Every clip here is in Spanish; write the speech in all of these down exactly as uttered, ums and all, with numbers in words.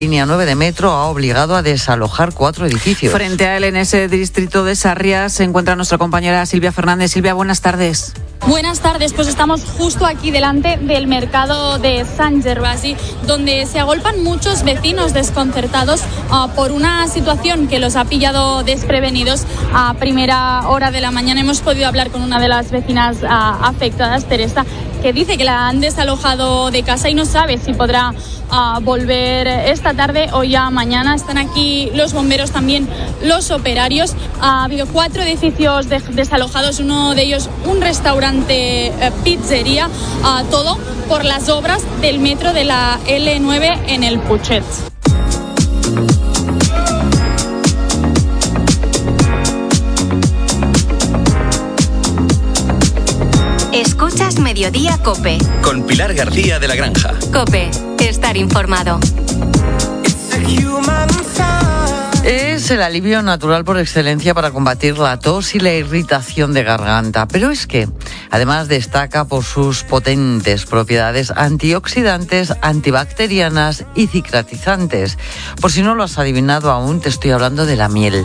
línea nueve de metro ha obligado a desalojar cuatro edificios. Frente a él, en ese distrito de Sarriá, se encuentra nuestra compañera Silvia Fernández. Silvia, buenas tardes. Buenas tardes, pues estamos justo aquí delante del mercado de Sant Gervasi, donde se agolpan muchos vecinos desconcertados uh, por una situación que los ha pillado desprevenidos a primera hora de la mañana. Hemos podido hablar con una de las vecinas uh, afectadas, Teresa, que dice que la han desalojado de casa y no sabe si podrá uh, volver esta tarde o ya mañana. Están aquí los bomberos, también los operarios. Ha habido cuatro edificios de- desalojados, uno de ellos un restaurante eh, pizzería, uh, todo por las obras del metro de la ele nueve en el Putxet. Escuchas Mediodía COPE. Con Pilar García de la Granja. COPE, estar informado. Es el alivio natural por excelencia para combatir la tos y la irritación de garganta. Pero es que, además, destaca por sus potentes propiedades antioxidantes, antibacterianas y cicatrizantes. Por si no lo has adivinado aún, te estoy hablando de la miel.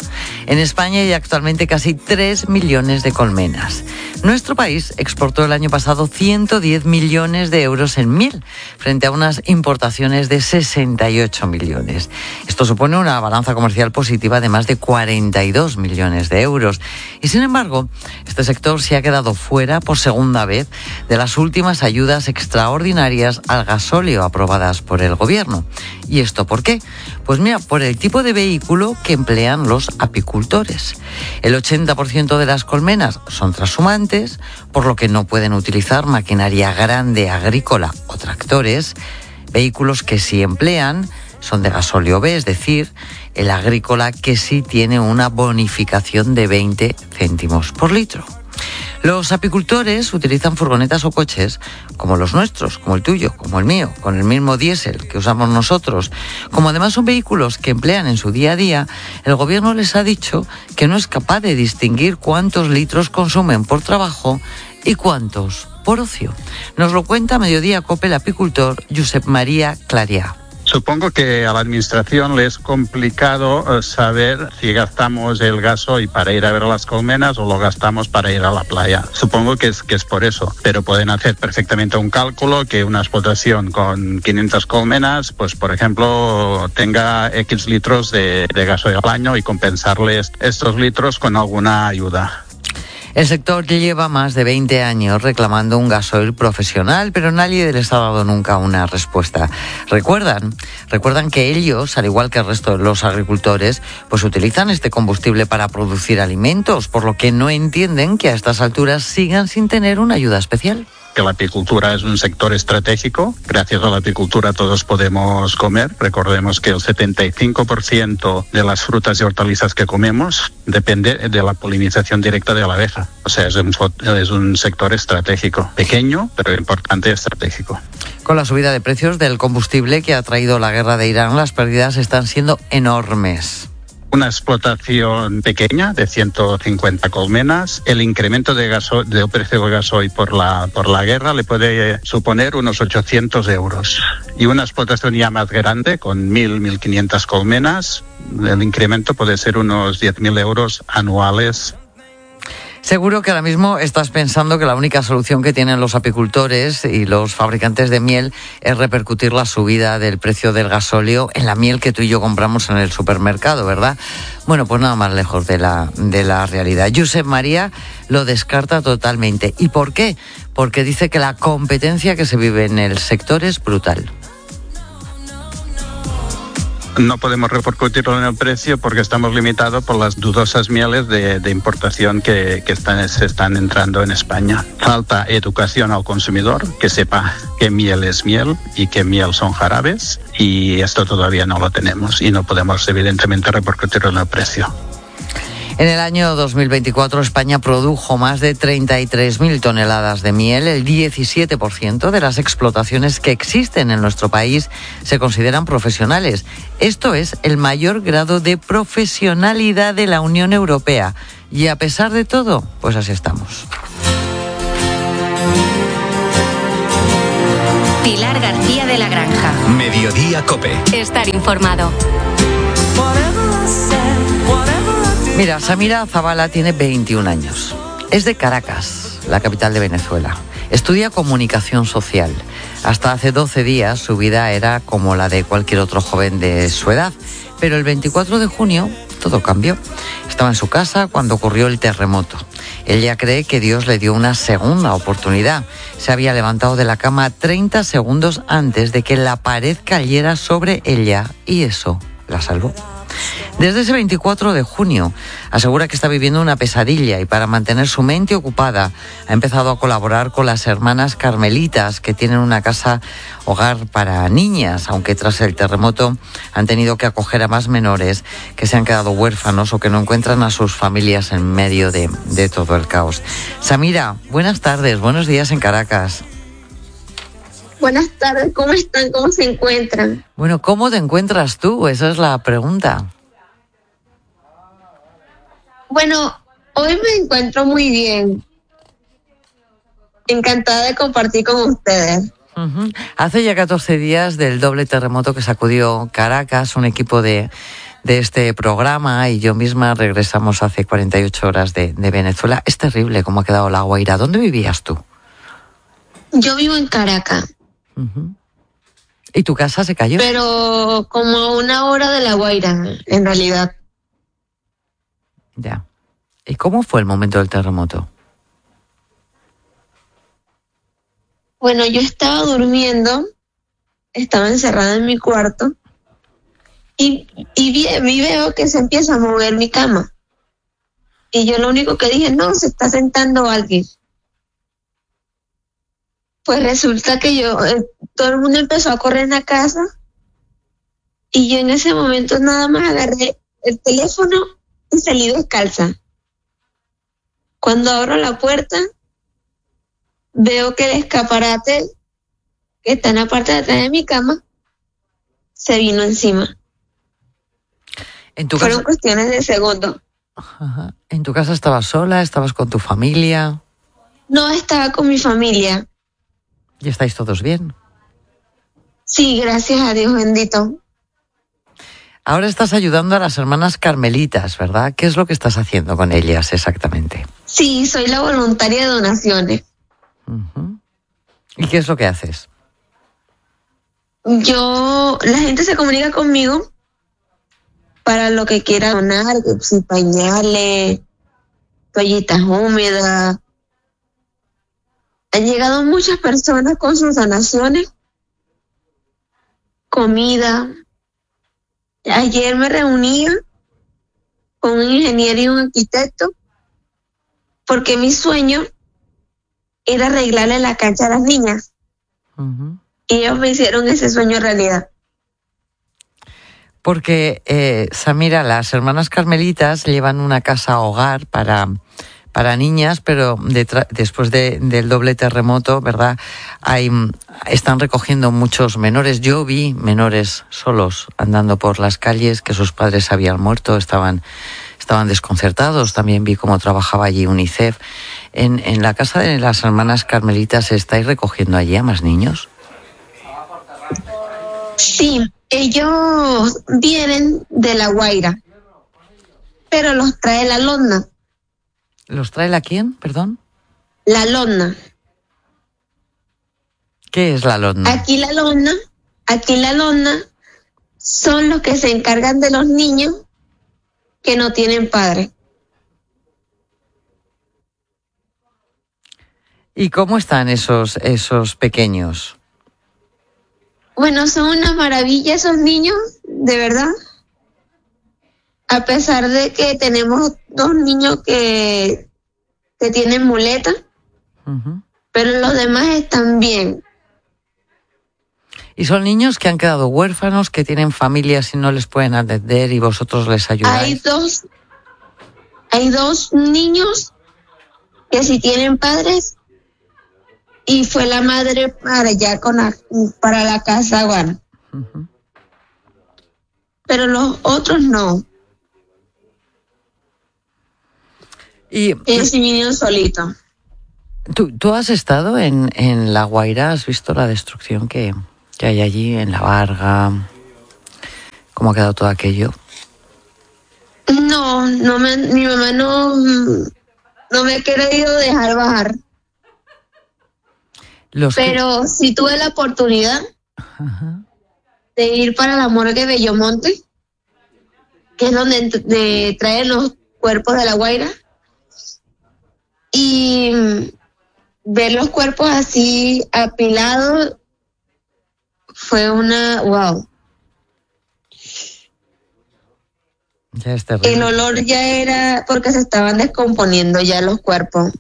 En España hay actualmente casi tres millones de colmenas. Nuestro país exportó el año pasado ciento diez millones de euros en miel, frente a unas importaciones de sesenta y ocho millones. Esto supone una balanza comercial positiva de más de cuarenta y dos millones de euros. Y sin embargo, este sector se ha quedado fuera por segunda vez de las últimas ayudas extraordinarias al gasóleo aprobadas por el gobierno. ¿Y esto por qué? Pues mira, por el tipo de vehículo que emplean los apicultores. El ochenta por ciento de las colmenas son trashumantes, por lo que no pueden utilizar maquinaria grande agrícola o tractores. Vehículos que sí emplean son de gasóleo B, es decir, el agrícola que sí tiene una bonificación de veinte céntimos por litro. Los apicultores utilizan furgonetas o coches como los nuestros, como el tuyo, como el mío, con el mismo diésel que usamos nosotros. Como además son vehículos que emplean en su día a día, el gobierno les ha dicho que no es capaz de distinguir cuántos litros consumen por trabajo y cuántos por ocio. Nos lo cuenta Mediodía COPE el apicultor Josep María Clarià. Supongo que a la administración le es complicado saber si gastamos el gasoil para ir a ver las colmenas o lo gastamos para ir a la playa. Supongo que es, que es por eso, pero pueden hacer perfectamente un cálculo que una explotación con quinientas colmenas, pues por ejemplo, tenga X litros de, de gasoil al año y compensarles estos litros con alguna ayuda. El sector lleva más de veinte años reclamando un gasoil profesional, pero nadie les ha dado nunca una respuesta. ¿Recuerdan? Recuerdan que ellos, al igual que el resto de los agricultores, pues utilizan este combustible para producir alimentos, por lo que no entienden que a estas alturas sigan sin tener una ayuda especial. Que la apicultura es un sector estratégico. Gracias a la apicultura todos podemos comer. Recordemos que el setenta y cinco por ciento de las frutas y hortalizas que comemos depende de la polinización directa de la abeja. O sea, es un, es un sector estratégico. Pequeño, pero importante estratégico. Con la subida de precios del combustible que ha traído la guerra de Irán, las pérdidas están siendo enormes. Una explotación pequeña de ciento cincuenta colmenas, el incremento de gaso, del precio del gasoil por la, por la guerra le puede suponer unos ochocientos euros. Y una explotación ya más grande, con mil, mil quinientas colmenas, el incremento puede ser unos diez mil euros anuales. Seguro que ahora mismo estás pensando que la única solución que tienen los apicultores y los fabricantes de miel es repercutir la subida del precio del gasóleo en la miel que tú y yo compramos en el supermercado, ¿verdad? Bueno, pues nada más lejos de la, de la realidad. Josep María lo descarta totalmente. ¿Y por qué? Porque dice que la competencia que se vive en el sector es brutal. No podemos repercutirlo en el precio porque estamos limitados por las dudosas mieles de, de importación que, que están, se están entrando en España. Falta educación al consumidor, que sepa qué miel es miel y qué miel son jarabes, y esto todavía no lo tenemos y no podemos evidentemente repercutirlo en el precio. En el año dos mil veinticuatro España produjo más de treinta y tres mil toneladas de miel. El diecisiete por ciento de las explotaciones que existen en nuestro país se consideran profesionales. Esto es el mayor grado de profesionalidad de la Unión Europea. Y a pesar de todo, pues así estamos. Pilar García de la Granja. Mediodía COPE. Estar informado. Mira, Samira Zavala tiene veintiún años. Es de Caracas, la capital de Venezuela. Estudia comunicación social. Hasta hace doce días su vida era como la de cualquier otro joven de su edad. Pero el veinticuatro de junio todo cambió. Estaba en su casa cuando ocurrió el terremoto. Ella cree que Dios le dio una segunda oportunidad. Se había levantado de la cama treinta segundos antes de que la pared cayera sobre ella y eso la salvó. Desde ese veinticuatro de junio asegura que está viviendo una pesadilla y para mantener su mente ocupada ha empezado a colaborar con las hermanas carmelitas que tienen una casa hogar para niñas, aunque tras el terremoto han tenido que acoger a más menores que se han quedado huérfanos o que no encuentran a sus familias en medio de, de todo el caos. Samira, buenas tardes, buenos días en Caracas. Buenas tardes, ¿cómo están? ¿Cómo se encuentran? Bueno, ¿cómo te encuentras tú? Esa es la pregunta. Bueno, hoy me encuentro muy bien. Encantada de compartir con ustedes. Uh-huh. Hace ya catorce días del doble terremoto que sacudió Caracas, un equipo de, de este programa y yo misma regresamos hace cuarenta y ocho horas de, de Venezuela. Es terrible cómo ha quedado La Guaira. ¿Dónde vivías tú? Yo vivo en Caracas. Uh-huh. ¿Y tu casa se cayó? Pero como a una hora de La Guaira, en realidad. Ya. ¿Y cómo fue el momento del terremoto? Bueno, yo estaba durmiendo, estaba encerrada en mi cuarto y, y, vi, y veo que se empieza a mover mi cama. Y yo lo único que dije, no, se está sentando alguien. Pues resulta que yo, eh, todo el mundo empezó a correr en la casa y yo en ese momento nada más agarré el teléfono y salí descalza. Cuando abro la puerta, veo que el escaparate que está en la parte de atrás de mi cama se vino encima. ¿En tu Fueron casa? cuestiones de segundos. Ajá. ¿En tu casa estabas sola? ¿Estabas con tu familia? No, estaba con mi familia. ¿Y estáis todos bien? Sí, gracias a Dios bendito. Ahora estás ayudando a las hermanas carmelitas, ¿verdad? ¿Qué es lo que estás haciendo con ellas exactamente? Sí, soy la voluntaria de donaciones. Uh-huh. ¿Y qué es lo que haces? Yo, la gente se comunica conmigo para lo que quiera donar, que si pañales, toallitas húmedas. Han llegado muchas personas con sus donaciones, comida. Ayer me reunía con un ingeniero y un arquitecto porque mi sueño era arreglarle la cancha a las niñas. Uh-huh. Y ellos me hicieron ese sueño realidad. Porque, eh, Samira, las hermanas carmelitas llevan una casa hogar para... para niñas, pero detrás, después de, del doble terremoto, ¿verdad? Hay, están recogiendo muchos menores. Yo vi menores solos andando por las calles, que sus padres habían muerto, estaban, estaban desconcertados. También vi cómo trabajaba allí UNICEF. En, en la casa de las hermanas carmelitas, ¿estáis recogiendo allí a más niños? Sí, ellos vienen de La Guaira, pero los trae la Lona. ¿Los trae la quién, perdón? La Lona. ¿Qué es la Lona? Aquí la Lona, aquí la Lona son los que se encargan de los niños que no tienen padre. ¿Y cómo están esos, esos pequeños? Bueno, son una maravilla esos niños, de verdad. A pesar de que tenemos dos niños que, que tienen muleta, uh-huh. pero los demás están bien. ¿Y son niños que han quedado huérfanos, que tienen familias y no les pueden atender y vosotros les ayudáis? Hay dos, hay dos niños que sí tienen padres y fue la madre para allá con la, para la casa, bueno. Uh-huh. Pero los otros no. Y ellos sí vinieron solitos. ¿Tú, tú has estado en, en La Guaira? ¿Has visto la destrucción que, que hay allí en La Varga? ¿Cómo ha quedado todo aquello? No, no me, mi mamá no, no me ha querido dejar bajar. Los Pero que... sí tuve la oportunidad Ajá. de ir para la morgue de Bellomonte, que es donde de, traen los cuerpos de La Guaira, y ver los cuerpos así apilados fue una wow. Ya es terrible. El olor ya era porque se estaban descomponiendo ya los cuerpos.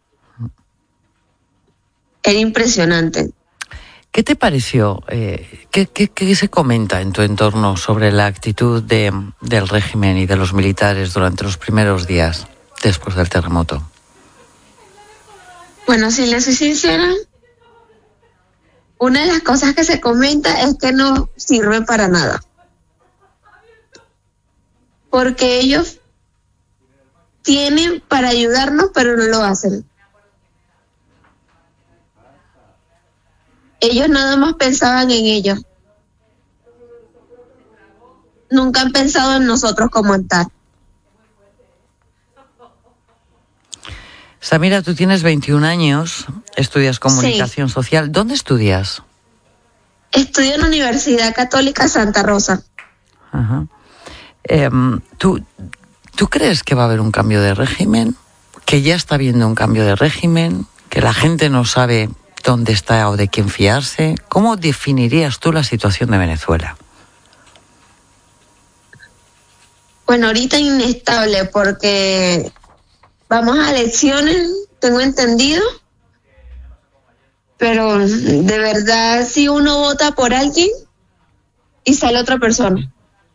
Era impresionante. ¿Qué te pareció? Eh, ¿qué, qué, ¿Qué se comenta en tu entorno sobre la actitud de, del régimen y de los militares durante los primeros días después del terremoto? Bueno, si les soy sincera, una de las cosas que se comenta es que no sirve para nada. Porque ellos tienen para ayudarnos, pero no lo hacen. Ellos nada más pensaban en ellos. Nunca han pensado en nosotros como tal. Samira, tú tienes veintiún años, estudias comunicación sí. social. ¿Dónde estudias? Estudio en la Universidad Católica Santa Rosa. Ajá. Eh, ¿tú, ¿Tú crees que va a haber un cambio de régimen? ¿Que ya está habiendo un cambio de régimen? ¿Que la gente no sabe dónde está o de quién fiarse? ¿Cómo definirías tú la situación de Venezuela? Bueno, ahorita inestable porque vamos a elecciones, tengo entendido, pero de verdad si uno vota por alguien y sale otra persona.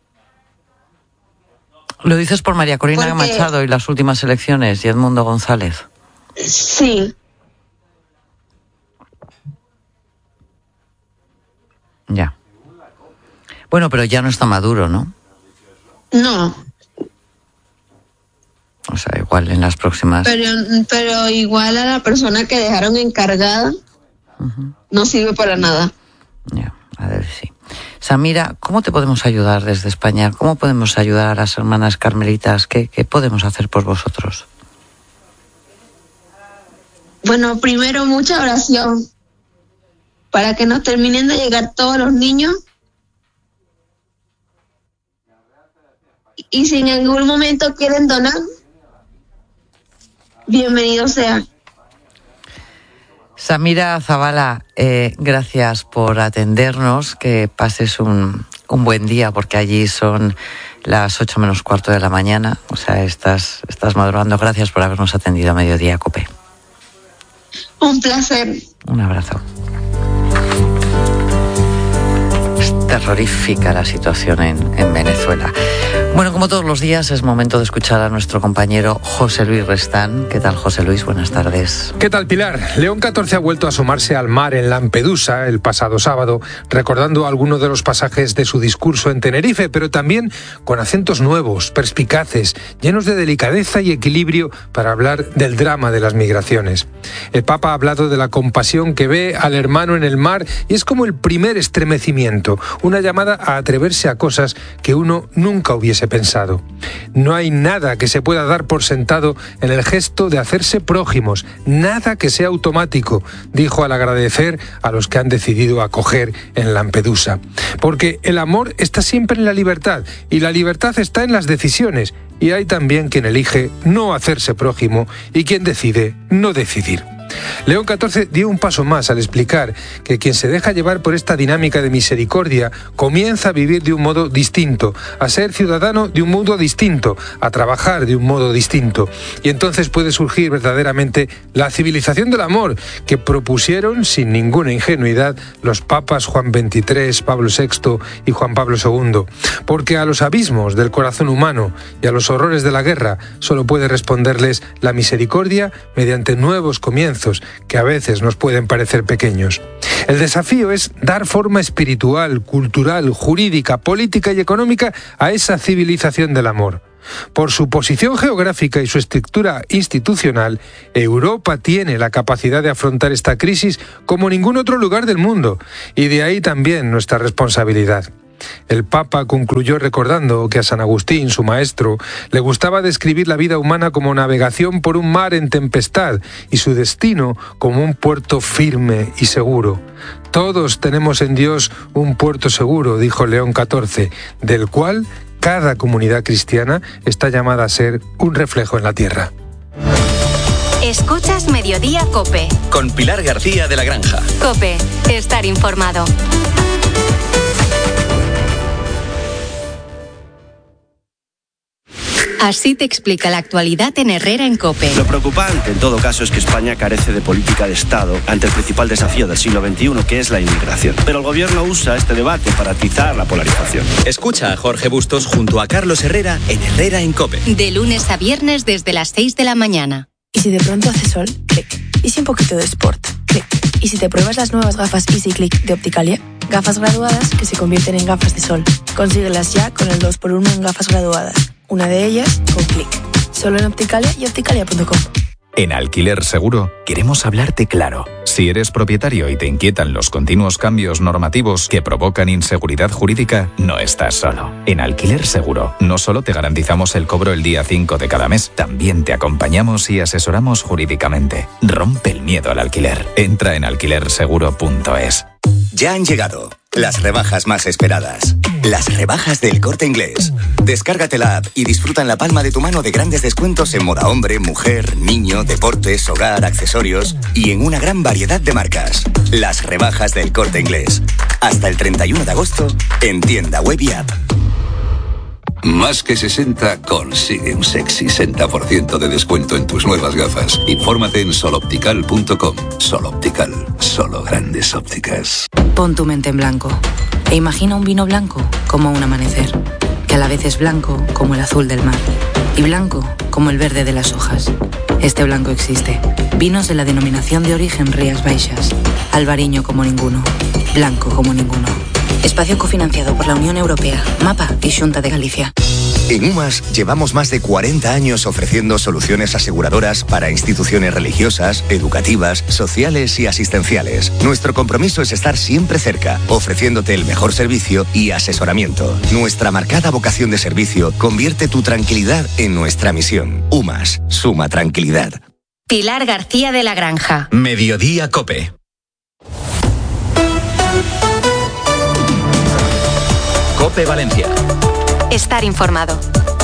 ¿Lo dices por María Corina porque... Machado y las últimas elecciones y Edmundo González? Sí. Ya. Bueno, pero ya no está Maduro, ¿no? No. O sea, igual en las próximas... Pero, pero igual a la persona que dejaron encargada uh-huh. no sirve para nada. Ya, a ver, sí. Samira, ¿cómo te podemos ayudar desde España? ¿Cómo podemos ayudar a las hermanas carmelitas? ¿Qué, qué podemos hacer por vosotros? Bueno, primero mucha oración para que nos terminen de llegar todos los niños. Y si en algún momento quieren donar, bienvenido sea. Samira Zabala, eh, gracias por atendernos, que pases un, un buen día, porque allí son las ocho menos cuarto de la mañana, o sea, estás, estás madrugando. Gracias por habernos atendido a Mediodía COPE. Un placer. Un abrazo. Es terrorífica la situación en, en Venezuela. Bueno, como todos los días, es momento de escuchar a nuestro compañero José Luis Restán. ¿Qué tal, José Luis? Buenas tardes. ¿Qué tal, Pilar? León catorce ha vuelto a asomarse al mar en Lampedusa el pasado sábado, recordando algunos de los pasajes de su discurso en Tenerife, pero también con acentos nuevos, perspicaces, llenos de delicadeza y equilibrio para hablar del drama de las migraciones. El Papa ha hablado de la compasión que ve al hermano en el mar y es como el primer estremecimiento, una llamada a atreverse a cosas que uno nunca hubiese pensado. No hay nada que se pueda dar por sentado en el gesto de hacerse prójimos, nada que sea automático, dijo al agradecer a los que han decidido acoger en Lampedusa. Porque el amor está siempre en la libertad y la libertad está en las decisiones y hay también quien elige no hacerse prójimo y quien decide no decidir. León catorce dio un paso más al explicar que quien se deja llevar por esta dinámica de misericordia comienza a vivir de un modo distinto, a ser ciudadano de un modo distinto, a trabajar de un modo distinto. Y entonces puede surgir verdaderamente la civilización del amor que propusieron sin ninguna ingenuidad los papas Juan veintitrés, Pablo sexto y Juan Pablo segundo. Porque a los abismos del corazón humano y a los horrores de la guerra solo puede responderles la misericordia mediante nuevos comienzos que a veces nos pueden parecer pequeños. El desafío es dar forma espiritual, cultural, jurídica, política y económica a esa civilización del amor. Por su posición geográfica y su estructura institucional, Europa tiene la capacidad de afrontar esta crisis como ningún otro lugar del mundo, y de ahí también nuestra responsabilidad. El Papa concluyó recordando que a San Agustín, su maestro, le gustaba describir la vida humana como navegación por un mar en tempestad y su destino como un puerto firme y seguro. Todos tenemos en Dios un puerto seguro, dijo León catorce, del cual cada comunidad cristiana está llamada a ser un reflejo en la tierra. Escuchas Mediodía COPE. Con Pilar García de la Granja. COPE, estar informado. Así te explica la actualidad en Herrera en COPE. Lo preocupante, en todo caso, es que España carece de política de Estado ante el principal desafío del siglo veintiuno, que es la inmigración. Pero el gobierno usa este debate para atizar la polarización. Escucha a Jorge Bustos junto a Carlos Herrera en Herrera en COPE. De lunes a viernes desde las seis de la mañana. Y si de pronto hace sol, clic. Y si un poquito de sport, clic. Y si te pruebas las nuevas gafas Easy Click de Opticalia, gafas graduadas que se convierten en gafas de sol. Consíguelas ya con el dos por uno en gafas graduadas. Una de ellas con clic. Solo en Opticalia y opticalia punto com. En Alquiler Seguro queremos hablarte claro. Si eres propietario y te inquietan los continuos cambios normativos que provocan inseguridad jurídica, no estás solo. En Alquiler Seguro no solo te garantizamos el cobro el día cinco de cada mes, también te acompañamos y asesoramos jurídicamente. Rompe el miedo al alquiler. Entra en alquiler seguro punto es. Ya han llegado las rebajas más esperadas. Las rebajas del Corte Inglés. Descárgate la app y disfruta en la palma de tu mano de grandes descuentos en moda hombre, mujer, niño, deportes, hogar, accesorios y en una gran variedad de marcas. Las rebajas del Corte Inglés. Hasta el treinta y uno de agosto en tienda web y app. Más que sesenta consigue un sexy sesenta por ciento de descuento en tus nuevas gafas. Infórmate en sol optical punto com. Sol Optical, solo grandes ópticas. Pon tu mente en blanco e imagina un vino blanco como un amanecer, que a la vez es blanco como el azul del mar y blanco como el verde de las hojas. Este blanco existe. Vinos de la denominación de origen Rías Baixas. Albariño como ninguno. Blanco como ninguno. Espacio cofinanciado por la Unión Europea, MAPA y Xunta de Galicia. En UMAS llevamos más de cuarenta años ofreciendo soluciones aseguradoras para instituciones religiosas, educativas, sociales y asistenciales. Nuestro compromiso es estar siempre cerca, ofreciéndote el mejor servicio y asesoramiento. Nuestra marcada vocación de servicio convierte tu tranquilidad en nuestra misión. UMAS, suma tranquilidad. Pilar García de la Granja. Mediodía COPE. COPE Valencia. Estar informado.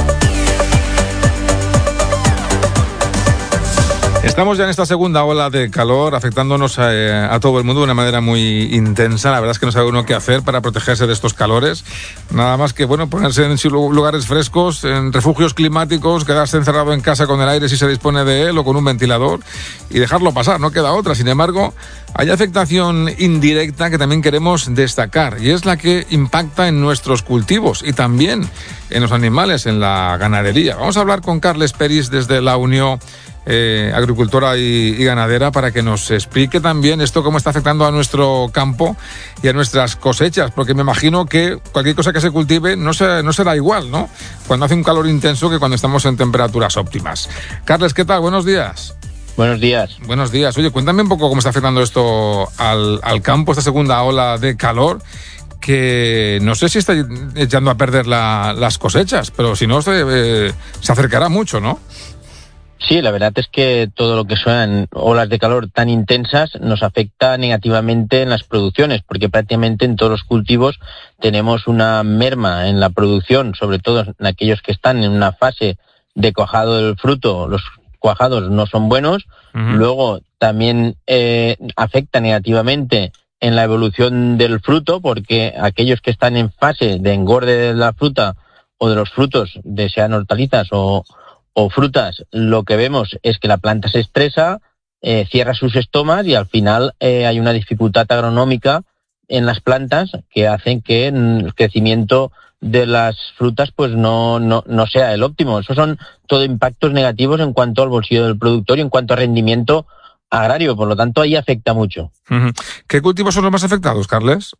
Estamos ya en esta segunda ola de calor afectándonos a, a todo el mundo de una manera muy intensa. La verdad es que no sabe uno qué hacer para protegerse de estos calores. Nada más que, bueno, ponerse en lugares frescos, en refugios climáticos, quedarse encerrado en casa con el aire si se dispone de él o con un ventilador y dejarlo pasar, no queda otra. Sin embargo, hay afectación indirecta que también queremos destacar y es la que impacta en nuestros cultivos y también en los animales, en la ganadería. Vamos a hablar con Carles Peris desde la Unión Eh, agricultora y, y ganadera para que nos explique también esto cómo está afectando a nuestro campo y a nuestras cosechas, porque me imagino que cualquier cosa que se cultive no, se, no será igual, ¿no? Cuando hace un calor intenso que cuando estamos en temperaturas óptimas. Carles, ¿qué tal? Buenos días. Buenos días. Buenos días. Oye, cuéntame un poco cómo está afectando esto al, al campo, esta segunda ola de calor, que no sé si está echando a perder la, las cosechas, pero si no se, eh, se acercará mucho, ¿no? Sí, la verdad es que todo lo que son olas de calor tan intensas nos afecta negativamente en las producciones, porque prácticamente en todos los cultivos tenemos una merma en la producción, sobre todo en aquellos que están en una fase de cuajado del fruto. Los cuajados no son buenos. Uh-huh. Luego también eh, afecta negativamente en la evolución del fruto, porque aquellos que están en fase de engorde de la fruta o de los frutos, de sean hortalizas o o frutas, lo que vemos es que la planta se estresa, eh, cierra sus estomas y al final eh, hay una dificultad agronómica en las plantas que hacen que el crecimiento de las frutas pues no, no, no sea el óptimo. Esos son todo impactos negativos en cuanto al bolsillo del productor y en cuanto a rendimiento agrario, por lo tanto ahí afecta mucho. Uh-huh. ¿Qué cultivos son los más afectados, Carles?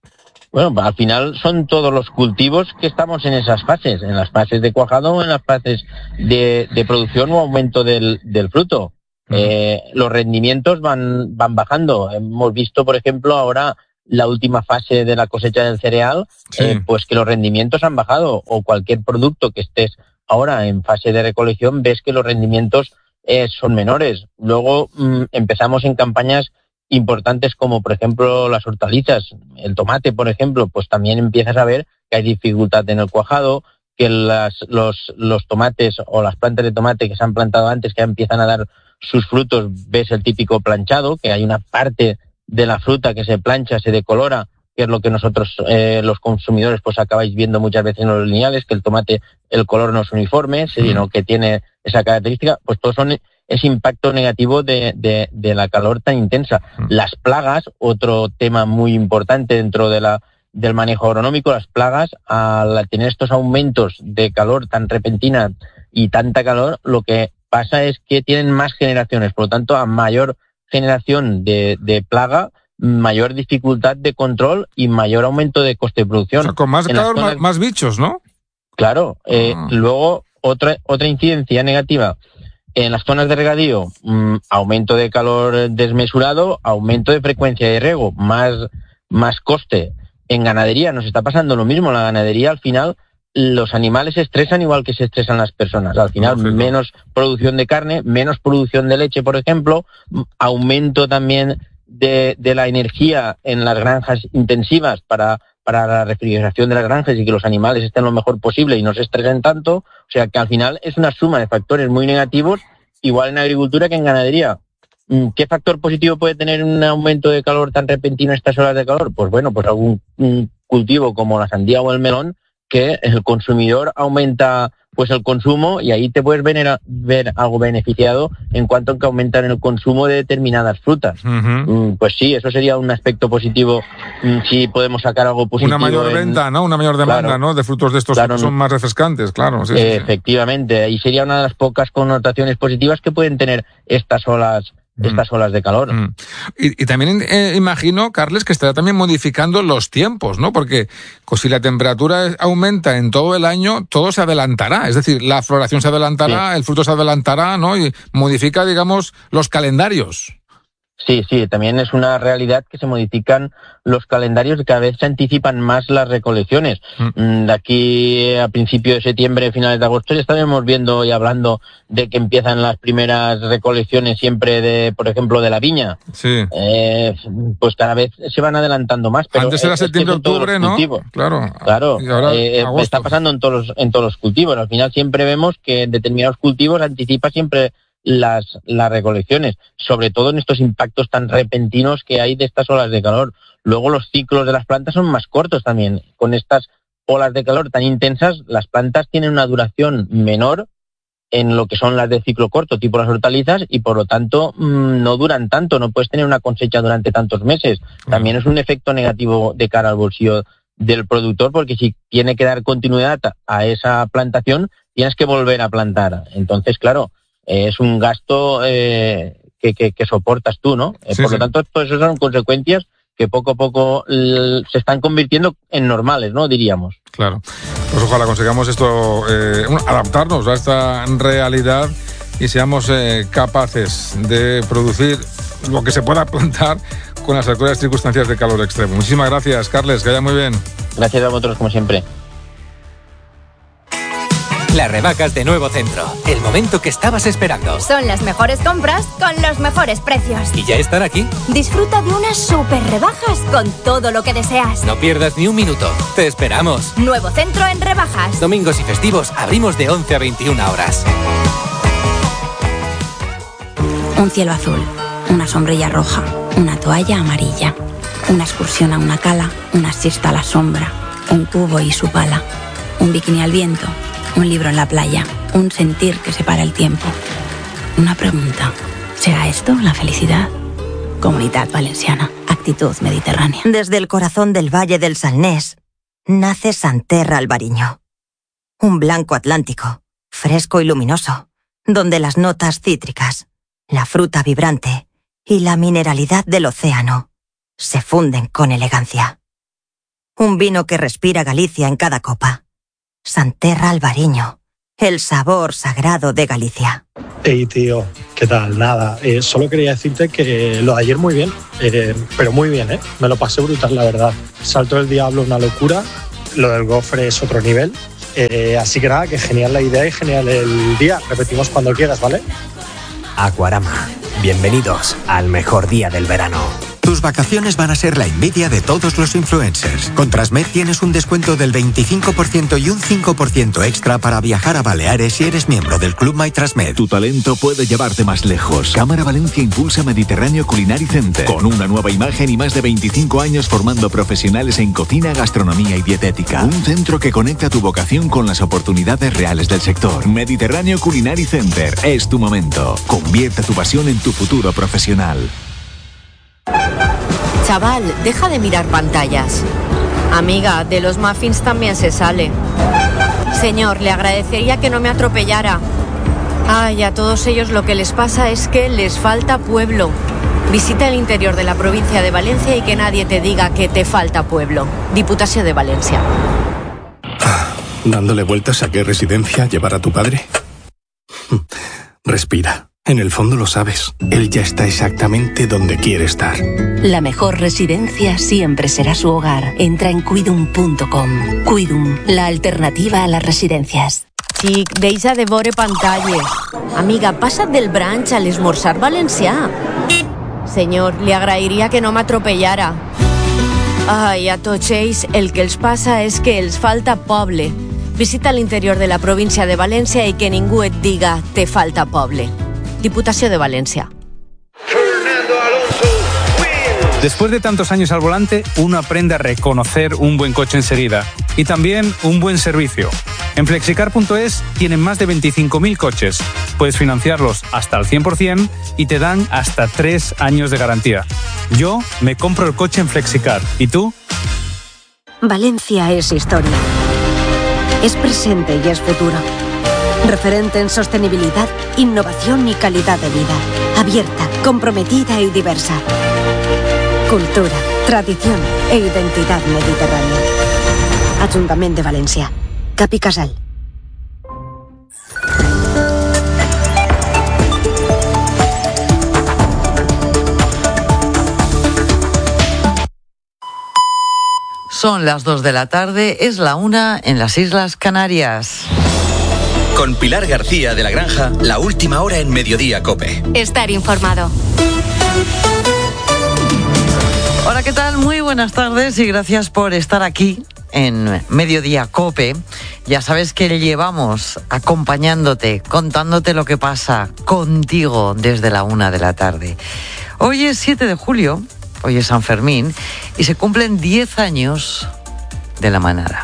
Bueno, al final son todos los cultivos que estamos en esas fases, en las fases de cuajado o en las fases de, de producción o aumento del, del fruto. Uh-huh. Eh, los rendimientos van, van bajando. Hemos visto, por ejemplo, ahora la última fase de la cosecha del cereal, sí. eh, pues que los rendimientos han bajado, o cualquier producto que estés ahora en fase de recolección, ves que los rendimientos eh, son menores. Luego mmm, empezamos en campañas importantes como, por ejemplo, las hortalizas. El tomate, por ejemplo, pues también empiezas a ver que hay dificultad en el cuajado, que las, los, los tomates o las plantas de tomate que se han plantado antes, que empiezan a dar sus frutos, ves el típico planchado, que hay una parte de la fruta que se plancha, se decolora, que es lo que nosotros, eh, los consumidores, pues acabáis viendo muchas veces en los lineales, que el tomate, el color no es uniforme, sino que tiene esa característica. Pues todos son ese impacto negativo de, de, de la calor tan intensa. Las plagas, otro tema muy importante dentro de la del manejo agronómico, las plagas, al tener estos aumentos de calor tan repentina y tanta calor, lo que pasa es que tienen más generaciones, por lo tanto, a mayor generación de, de plaga, mayor dificultad de control y mayor aumento de coste de producción. O sea, con más en calor, zonas... más, más bichos, ¿no? Claro. Eh, ah. Luego, otra, otra incidencia negativa. En las zonas de regadío, mmm, aumento de calor desmesurado, aumento de frecuencia de riego, más, más coste. En ganadería nos está pasando lo mismo. La ganadería, al final, los animales se estresan igual que se estresan las personas. Al final, no, menos producción de carne, menos producción de leche, por ejemplo, aumento también de, de la energía en las granjas intensivas para, para la refrigeración de las granjas y que los animales estén lo mejor posible y no se estresen tanto. O sea que al final es una suma de factores muy negativos, igual en agricultura que en ganadería. ¿Qué factor positivo puede tener un aumento de calor tan repentino en estas horas de calor? Pues bueno, pues algún cultivo como la sandía o el melón, que el consumidor aumenta pues el consumo y ahí te puedes ver, ver algo beneficiado en cuanto a que aumentan el consumo de determinadas frutas. Uh-huh. Pues sí, eso sería un aspecto positivo, si podemos sacar algo positivo. Una mayor en... venta, ¿no? Una mayor demanda, claro, ¿no? De frutos de estos claro, que son más refrescantes, claro. Sí, eh, sí, efectivamente, ahí sería una de las pocas connotaciones positivas que pueden tener estas olas estas olas de calor. Mm. Y, y también eh, imagino, Carles, que estará también modificando los tiempos, ¿no? Porque si la temperatura aumenta en todo el año, todo se adelantará. Es decir, la floración se adelantará, sí. El fruto se adelantará, ¿no? Y modifica, digamos, los calendarios. Sí, sí, también es una realidad que se modifican los calendarios y cada vez se anticipan más las recolecciones. Mm. De aquí a principios de septiembre, finales de agosto, ya estaremos viendo y hablando de que empiezan las primeras recolecciones siempre de, por ejemplo, de la viña. Sí. Eh, pues cada vez se van adelantando más. Pero antes era septiembre, octubre, ¿no? Claro. Claro. Eh, está pasando en todos los, en todos los cultivos. Al final siempre vemos que en determinados cultivos anticipa siempre las las recolecciones, sobre todo en estos impactos tan repentinos que hay de estas olas de calor. Luego los ciclos de las plantas son más cortos también. Con estas olas de calor tan intensas, las plantas tienen una duración menor en lo que son las de ciclo corto, tipo las hortalizas, y por lo tanto mmm, no duran tanto, no puedes tener una cosecha durante tantos meses. También es un efecto negativo de cara al bolsillo del productor, porque si tiene que dar continuidad a esa plantación, tienes que volver a plantar. Entonces, claro, es un gasto eh, que, que, que soportas tú, ¿no? Eh, sí, por sí. lo tanto, todo eso son consecuencias que poco a poco l- se están convirtiendo en normales, ¿no? Diríamos. Claro. Pues ojalá consigamos esto, eh, adaptarnos a esta realidad y seamos eh, capaces de producir lo que se pueda plantar con las actuales circunstancias de calor extremo. Muchísimas gracias, Carles, que vaya muy bien. Gracias a vosotros, como siempre. Las rebajas de Nuevo Centro, el momento que estabas esperando. Son las mejores compras con los mejores precios. ¿Y ya están aquí? Disfruta de unas super rebajas con todo lo que deseas. No pierdas ni un minuto. Te esperamos. Nuevo Centro en rebajas. Domingos y festivos abrimos de once a veintiuna horas. Un cielo azul, una sombrilla roja, una toalla amarilla, una excursión a una cala, una siesta a la sombra, un cubo y su pala, un bikini al viento, un libro en la playa, un sentir que separa el tiempo. Una pregunta, ¿será esto la felicidad? Comunidad Valenciana, actitud mediterránea. Desde el corazón del Valle del Salnés, nace Santerra Albariño. Un blanco atlántico, fresco y luminoso, donde las notas cítricas, la fruta vibrante y la mineralidad del océano se funden con elegancia. Un vino que respira Galicia en cada copa. Santerra Albariño, el sabor sagrado de Galicia. Hey tío, ¿qué tal? Nada, eh, solo quería decirte que lo de ayer muy bien, eh, pero muy bien, ¿eh? Me lo pasé brutal, la verdad. Salto del diablo, una locura. Lo del gofre es otro nivel. Eh, así que nada, que genial la idea y genial el día. Repetimos cuando quieras, ¿vale? Aquarama, bienvenidos al mejor día del verano. Tus vacaciones van a ser la envidia de todos los influencers. Con Trasmed tienes un descuento del veinticinco por ciento y un cinco por ciento extra para viajar a Baleares si eres miembro del Club My Trasmed. Tu talento puede llevarte más lejos. Cámara Valencia impulsa Mediterráneo Culinary Center, con una nueva imagen y más de veinticinco años formando profesionales en cocina, gastronomía y dietética. Un centro que conecta tu vocación con las oportunidades reales del sector. Mediterráneo Culinary Center es tu momento. Convierte tu pasión en tu futuro profesional. Chaval, deja de mirar pantallas. Amiga, de los muffins también se sale. Señor, le agradecería que no me atropellara. Ay, a todos ellos lo que les pasa es que les falta pueblo. Visita el interior de la provincia de Valencia y que nadie te diga que te falta pueblo. Diputación de Valencia. Ah, ¿dándole vueltas a qué residencia llevar a tu padre? Respira. En el fondo lo sabes. Él ya está exactamente donde quiere estar. La mejor residencia siempre será su hogar. Entra en cuidum punto com. Cuidum, la alternativa a las residencias. Chic, deixa de veure pantalles. Amiga, passa't del brunch al esmorzar valencià. Señor, le agrairia que no m'atropellara. Ai, a tots ells el que els passa és que els falta poble. Visita l'interior de la província de València i que ningú et diga te falta poble. Diputación de Valencia. Después de tantos años al volante, uno aprende a reconocer un buen coche enseguida y también un buen servicio. En flexicar punto es tienen más de veinticinco mil coches. Puedes financiarlos hasta al cien por ciento y te dan hasta tres años de garantía. Yo me compro el coche en Flexicar. ¿Y tú? Valencia es historia. Es presente y es futuro. Referente en sostenibilidad, innovación y calidad de vida. Abierta, comprometida y diversa. Cultura, tradición e identidad mediterránea. Ayuntamiento de Valencia. Capi Casal. Son las dos de la tarde, es la una en las Islas Canarias. Con Pilar García de la Granja, la última hora en Mediodía COPE. Estar informado. Hola, ¿qué tal? Muy buenas tardes y gracias por estar aquí en Mediodía COPE. Ya sabes que llevamos acompañándote, contándote lo que pasa contigo desde la una de la tarde. Hoy es siete de julio, hoy es San Fermín y se cumplen diez años de la manada.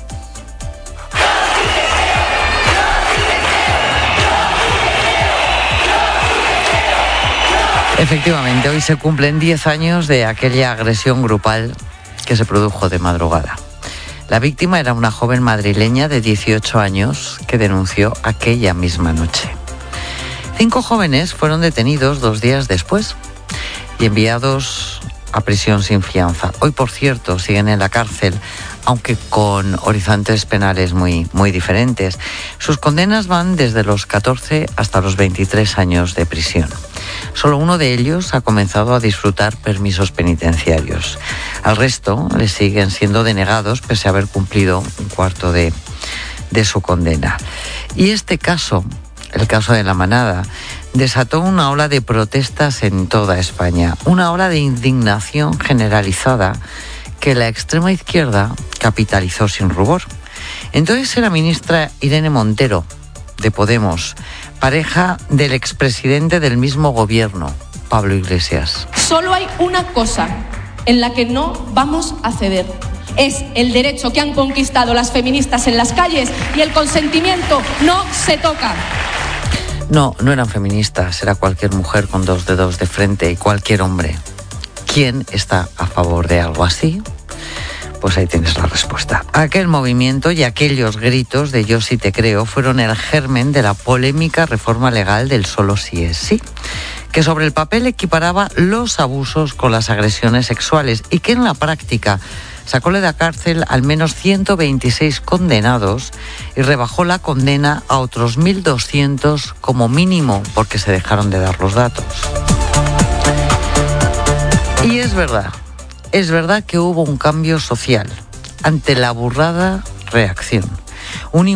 Efectivamente, hoy se cumplen diez años de aquella agresión grupal que se produjo de madrugada. La víctima era una joven madrileña de dieciocho años que denunció aquella misma noche. Cinco jóvenes fueron detenidos dos días después y enviados a prisión sin fianza. Hoy, por cierto, siguen en la cárcel, aunque con horizontes penales muy, muy diferentes. Sus condenas van desde los catorce hasta los veintitrés años de prisión. Solo uno de ellos ha comenzado a disfrutar permisos penitenciarios. Al resto le siguen siendo denegados pese a haber cumplido un cuarto de, de su condena. Y este caso, el caso de la manada, desató una ola de protestas en toda España, una ola de indignación generalizada que la extrema izquierda capitalizó sin rubor. Entonces era ministra Irene Montero, de Podemos, pareja del expresidente del mismo gobierno, Pablo Iglesias. Solo hay una cosa en la que no vamos a ceder. Es el derecho que han conquistado las feministas en las calles y el consentimiento no se toca. No, no eran feministas, era cualquier mujer con dos dedos de frente y cualquier hombre. ¿Quién está a favor de algo así? Pues ahí tienes la respuesta. Aquel movimiento y aquellos gritos de yo sí te creo fueron el germen de la polémica reforma legal del solo sí es sí, que sobre el papel equiparaba los abusos con las agresiones sexuales y que en la práctica sacó de la cárcel al menos ciento veintiséis condenados y rebajó la condena a otros mil doscientos como mínimo porque se dejaron de dar los datos. Y es verdad, es verdad que hubo un cambio social ante la burrada reacción. Un